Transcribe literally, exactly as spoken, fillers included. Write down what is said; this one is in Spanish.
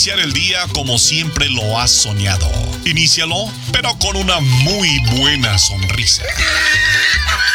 Iniciar el día como siempre lo has soñado. Inícialo, pero con una muy buena sonrisa.